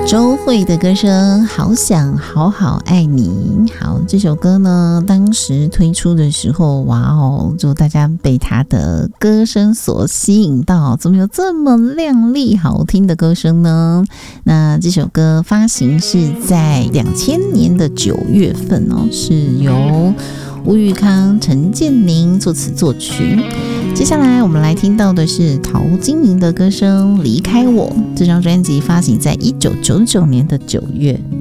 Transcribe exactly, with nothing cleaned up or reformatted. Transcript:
周蕙的歌声好想好好爱你。好，这首歌呢当时推出的时候，哇哦，就大家被他的歌声所吸引到，怎么有这么亮丽好听的歌声呢？那这首歌发行是在两千年的九月份哦，是由吴宇康、陈建宁作词作曲。接下来我们来听到的是陶晶莹的歌声《离开我》，这张专辑发行在一九九九年的九月。